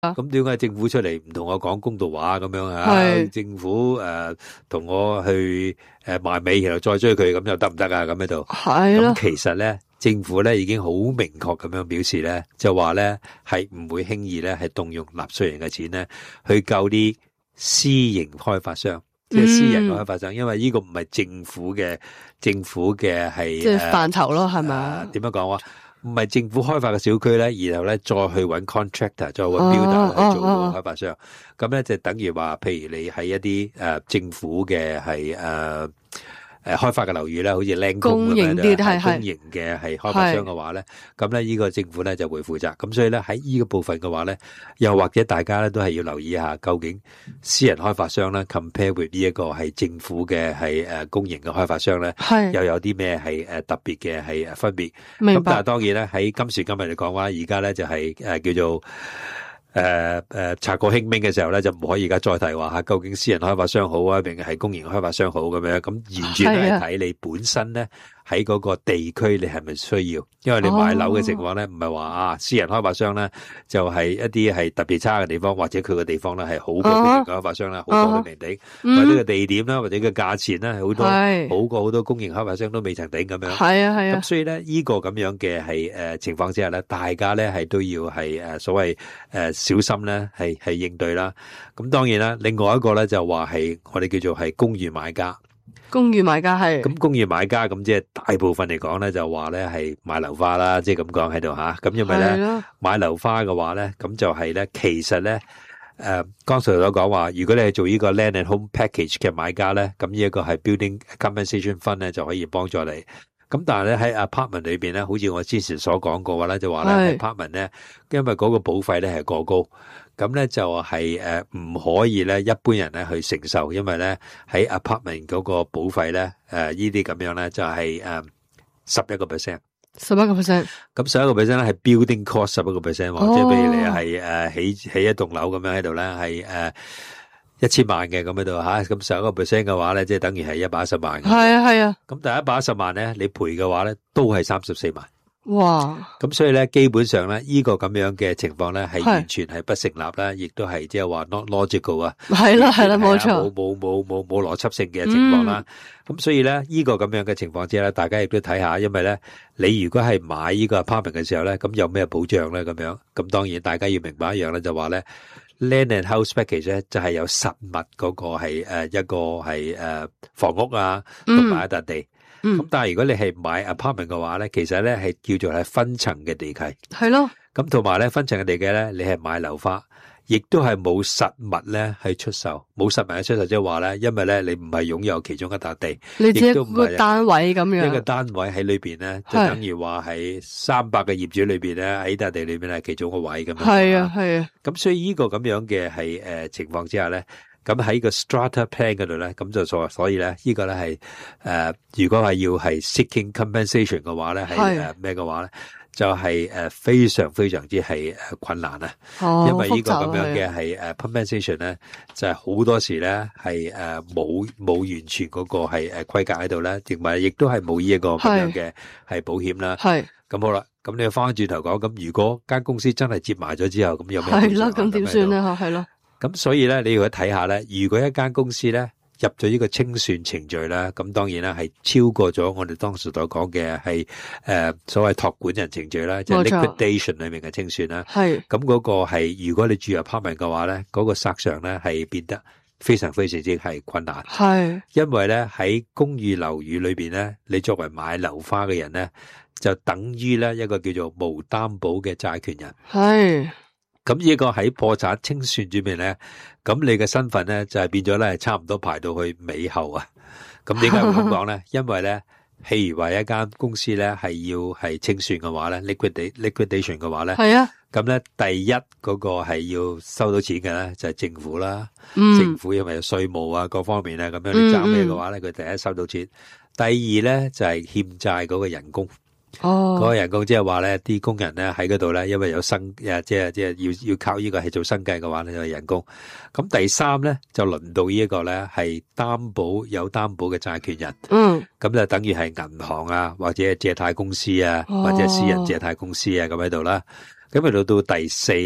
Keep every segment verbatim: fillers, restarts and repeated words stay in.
咁點解政府出嚟唔同我講公道話咁樣啊？政府誒同、呃、我去誒埋尾，然後再追佢，咁又得唔得啊？咁喺度係咯。咁其實咧，政府咧已經好明確咁樣表示咧，就話咧係唔會輕易咧係動用納稅人嘅錢咧去救啲私營開發商，嗯、即係私人嘅開發商，因為呢個唔係政府嘅政府嘅係即係範疇咯，係咪？點樣講啊？唔係政府開發嘅小區咧，然後咧再去揾 contractor， 再揾 builder 去做個開發商。咁咧就等於話，譬如你喺一啲誒、呃、政府嘅係誒誒開發嘅樓宇咧，好似靚公咁樣嘅公營嘅係開發商嘅話咧，咁咧呢個政府咧就會負責。咁所以咧喺呢個部分嘅話咧，又或者大家咧都係要留意一下，究竟私人開發商咧 compare with 呢一個係政府嘅係誒公營嘅開發商咧，又有啲咩係誒特別嘅係誒分別。咁但係當然咧喺今時今日嚟講話，而家咧就係誒叫做。誒、呃、誒，查過興兵嘅時候咧，就唔可以而家再提話吓，究竟私人開發商好啊，定係公營開發商好咁樣？咁完全係睇你本身咧喺嗰個地區你係咪需要？因為你買樓嘅情況咧，唔係話啊私人開發商咧就係、是、一啲係特別差嘅地方，或者佢個地方咧係好過公營開發商啦，好多都未頂，或者個地點啦，或者個價錢咧好多好過好多公營開發商都未曾頂咁樣。係啊係啊。咁所以咧呢、這個咁樣嘅係誒情況之下咧，大家咧係都要係誒所謂誒。呃小心咧，係係應對啦。咁當然啦，另外一個咧就話係我哋叫做係公寓買家。公寓買家係。咁公寓買家咁即係大部分嚟講咧，就話咧係買樓花啦，即係咁講喺度吓。咁因為咧買樓花嘅話咧，咁就係咧，其實咧誒，剛才所講話，如果你係做呢個 land and home package 嘅買家咧，咁呢一個係 building compensation fund 咧就可以幫助你。咁但係咧喺 apartment 裏邊咧，好似我之前所講過話咧，就話咧 apartment 咧，因為嗰個保費咧係過高，咁咧就係誒唔可以咧一般人咧去承受，因為咧喺 apartment 嗰個保費咧誒呢啲咁樣咧就係誒十一個 percent， 十一個 percent， 咁十一個 percent 咧係 building cost 十一個 percent， 即係譬如你係誒起起一棟樓咁樣喺度咧係誒。一千萬嘅咁喺度吓，咁十一個 percent 嘅話咧，即係等於係一百一十萬。係啊係啊。咁但係一百一十萬咧，你賠嘅話咧，都係三十四萬。哇！咁所以咧，基本上咧，呢個咁樣嘅情況咧，係完全係不成立啦，亦都係即係話 not logical 啊。係啦係啦，冇錯。冇冇冇冇冇邏輯性嘅情況啦。咁所以咧，呢個咁樣嘅情況之下咧，大家亦都睇下，因為咧，你如果係買呢個 apartment 嘅時候咧，咁有咩保障咧？咁樣，咁當然大家要明白一樣咧，就話咧。Land and house package 咧就係有實物嗰個係誒一個係誒房屋啊，同埋一笪地。咁、嗯、但係如果你係買 apartment 嘅話咧，其實咧係叫做係分層嘅地契。係咯。咁同埋咧分層嘅地契咧，你係買樓花，亦都係冇實物咧係出售，冇實物嘅出售，即係話咧，因為咧你唔係擁有其中一笪地，你只係個單位咁樣。一個單位喺裏邊咧，就等於話係三百個業主裏邊咧喺笪地裏邊係其中一個位咁樣。係啊係啊。咁所以呢個咁樣嘅係誒情況之下咧，咁喺個 strata plan 嗰度咧，咁就所所以咧呢個咧係誒如果係要係 seeking compensation 嘅話咧，係誒咩嘅話咧？就係誒非常非常之係誒困難啊，哦、因為呢個咁樣嘅係誒 compensation 咧，就係好多時咧係誒冇冇完全嗰個係誒規格喺度咧，同埋亦都係冇呢一個咁樣嘅係保險啦。係咁好啦，咁你翻轉頭講，咁如果間公司真係接埋咗之後，咁有咩？係啦，咁點算咧？係咯。咁所以咧，你要睇下咧，如果一間公司咧，入咗呢個清算程序啦，咁當然啦係超過咗我哋當時所講嘅係誒所謂託管人程序啦，即係 liquidation 裏面嘅清算啦。係咁嗰個係如果你住入 apartment 嘅話咧，嗰、嗰個索償咧係變得非常非常之係困難。係因為咧喺公寓樓宇裏邊咧，你作為買樓花嘅人咧，就等於咧一個叫做無擔保嘅債權人。係。咁呢個喺破產清算裏面咧，咁你嘅身份咧就係變咗咧，差唔多排到去尾後啊。咁點解會咁講咧？因為咧，譬如話一間公司咧係要係清算嘅話咧 ，liquidate liquidation 嘅話咧，係啊。咁咧，第一嗰個係要收到錢嘅咧，就係政府啦。嗯。政府因為有稅務啊，各方面咧，咁樣你賺咩嘅話咧，佢第一收到錢。第二咧就係欠債嗰個人工。哦，嗰個人工即係話咧，啲工人咧喺嗰度咧，因為有生誒，即係即係要要靠呢個係做生計嘅話咧，就係人工。咁第三咧就輪到呢一個咧係擔保有擔保嘅債權人。嗯，咁就等於係銀行啊，或者係借貸公司啊，或者係私人借貸公司啊咁喺度啦。咁去到到第四咧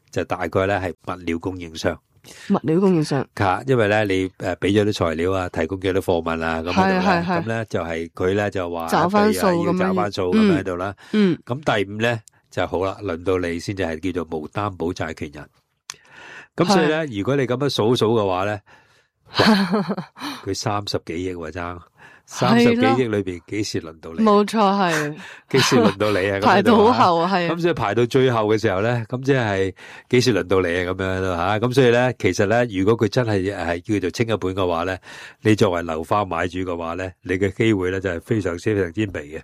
就大概咧係物料供應商。 物料供應商， 吓，因為咧你誒俾咗啲材料啊，提供幾多貨物啊，咁喺度咧，咁咧就係佢咧就話找翻數咁樣， 要找翻數咁喺度啦。 嗯， 咁第五咧就好啦，輪到你先至係叫做無擔保債權人。咁所以咧，如果你咁樣數數嘅話咧，佢三十幾億喎爭。三十幾億裏邊幾時輪到你？ 冇錯，係幾時輪到你啊？ 排到好後係。 咁所以排到最後嘅時候咧，咁即係幾時輪到你啊？咁樣咯吓。咁所以咧，其實咧，如果佢真係係叫做清一本嘅話咧，你作為樓花買主嘅話咧，你嘅機會咧就係非常非常之微嘅。